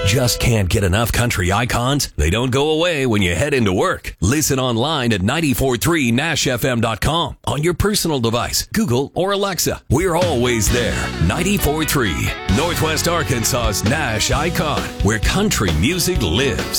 Just can't get enough country icons? They don't go away when you head into work. Listen online at 943nashfm.com on your personal device, Google or Alexa. We're always there. 94.3, Northwest Arkansas's Nash Icon, where country music lives.